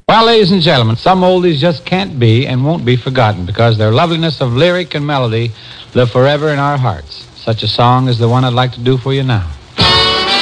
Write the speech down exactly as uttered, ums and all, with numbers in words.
Well, ladies and gentlemen, some oldies just can't be and won't be forgotten because their loveliness of lyric and melody live forever in our hearts. Such a song is the one I'd like to do for you now.